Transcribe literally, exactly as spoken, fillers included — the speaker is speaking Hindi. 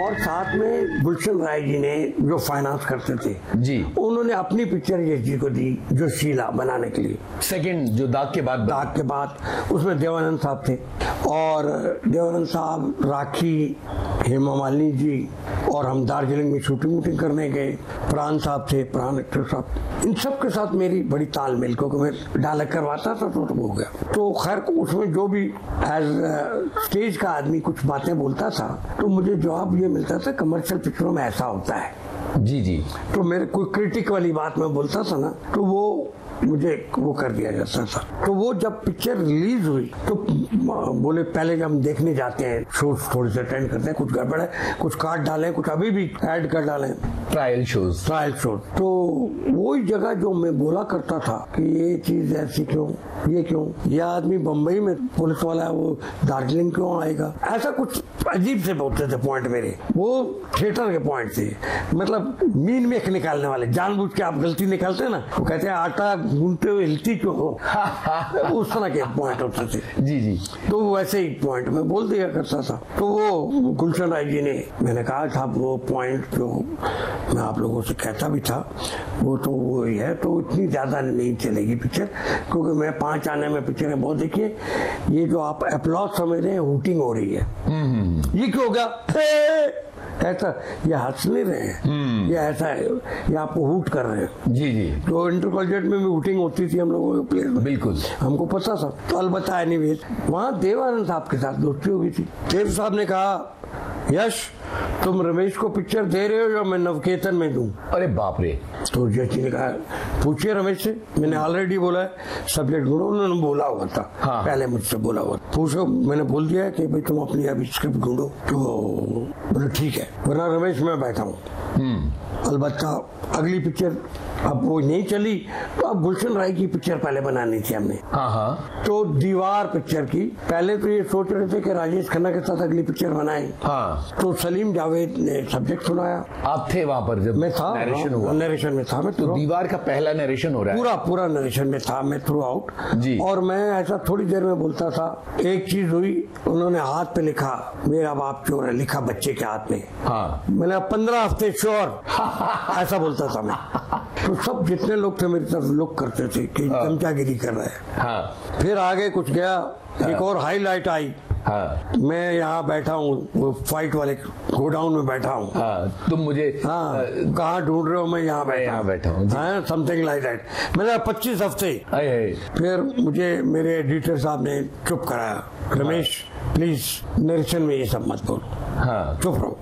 और साथ में गुलशन राय जी ने जो फाइनेंस करते थे जी, उन्होंने अपनी पिक्चर यश जी को दी जो शीला बनाने के लिए। सेकंड जो दाग के बाद दाग के बाद उसमें देवानंद साहब थे और देवानंद साहब, राखी, हेमा मालिनी जी और हम दार्जिलिंग में शूटिंग वूटिंग करने गए। प्राण साहब थे, प्राण एक्टर साहब, इन सब के साथ मेरी बड़ी तालमेल, क्योंकि मैं डायलॉग करवाता था तो, तो हो गया। तो खैर उसमें जो भी एज स्टेज का आदमी कुछ बातें बोलता था तो मुझे जवाब ये मिलता था कमर्शियल पिक्चरों में ऐसा होता है। जी जी। तो मेरे कोई क्रिटिक वाली बात मैं बोलता था ना तो वो मुझे वो कर दिया जाता था। तो वो जब पिक्चर रिलीज हुई तो बोले पहले जब हम देखने जाते हैं शोज थोड़े से अटेंड करते हैं, कुछ गड़बड़ है, कुछ काट डालें, कुछ अभी भी ऐड कर डालें, ट्रायल शोज ट्रायल शोज। तो वही जगह जो मैं बोला करता था कि ये चीज ऐसी क्यों, ये क्यों, ये आदमी बम्बई में पुलिस वाला है, वो दार्जिलिंग क्यों आएगा, ऐसा कुछ अजीब से बोलते थे पॉइंट मेरे। वो थिएटर के पॉइंट थे, मतलब मीन में निकालने वाले, जानबूझ के आप गलती निकालते हैं ना, वो कहते हैं आटा गूंथते हुए हिलती क्यों हो, उस तरह के पॉइंट होते थे। जी जी। तो वैसे ही पॉइंट में बोल दिया करता था। तो वो गुलशन राय जी ने, मैंने कहा था वो पॉइंट जो मैं आप लोगों से कहता भी था वो तो वो ही है, तो इतनी ज्यादा नहीं चलेगी पिक्चर, क्योंकि मैं पांच आने में पिक्चरें बहुत देखी है। ये जो आप अप्लॉज समझ रहे हैं, हुटिंग हो रही है, ये क्यों हो गया ऐसा, ये हंस नहीं रहे हैं, ये ऐसा है, ये आपको हुट कर रहे हैं। जी जी। तो इंटर कॉलेज में भी हुटिंग होती थी हम लोगों के प्लेस में, बिल्कुल हमको पता था। तो अलबत्ता एनीवेज वहाँ देवानंद साहब के साथ दोस्ती हो गई थी। देव साहब ने कहा यश तुम रमेश को पिक्चर दे रहे हो या मैं नवकेतन में दूं? अरे बाप रे। तो यश जी ने कहा पूछिए रमेश से, मैंने ऑलरेडी बोला है सब्जेक्ट ढूंढो, उन्होंने बोला हुआ था। हाँ। पहले मुझसे बोला हुआ, पूछो, मैंने बोल दिया है कि भाई तुम अपनी अभी स्क्रिप्ट ढूंढो। तो बोले ठीक है, वरना रमेश मैं बैठा हूँ। अलबत्ता अगली पिक्चर अब वो नहीं चली तो अब गुलशन राय की पिक्चर पहले बनानी थी हमने। हाँ हाँ। तो दीवार पिक्चर की पहले तो ये सोच रहे थे कि राजेश खन्ना के साथ अगली पिक्चर बनाए। हाँ। तो सलीम जावेद ने सब्जेक्ट सुनाया। आप थे वहाँ पर जब मैं था, नरेशन हुआ? नरेशन में था मैं। तो दीवार का पहला नरेशन हो रहा है? पूरा पूरा नरेशन में था मैं थ्रू आउट जी। और मैं ऐसा थोड़ी देर में बोलता था। एक चीज हुई, उन्होंने हाथ पे लिखा मेरा बाप चोर है, लिखा बच्चे के हाथ में। हाँ। मैंने पंद्रह हफ्ते श्योर ऐसा बोलता था मैं। तो सब जितने लोग थे मेरी तरफ लुक करते थे कि चमचागिरी कर रहे हैं। हाँ। फिर आगे कुछ गया। हाँ। एक और हाईलाइट आई। हाँ। मैं यहाँ बैठा हूँ, वो फाइट वाले गोडाउन में बैठा हूँ। हाँ, तुम मुझे हाँ कहाँ ढूंढ रहे हो, मैं यहाँ बैठा यहाँ बैठा हूँ। हाँ, समथिंग लाइक दैट। मैंने पच्चीस हफ्ते। फिर मुझे मेरे एडिटर साहब ने चुप कराया, रमेश प्लीज नरेशन में ये सब मत बोल। हाँ। चुप रहो।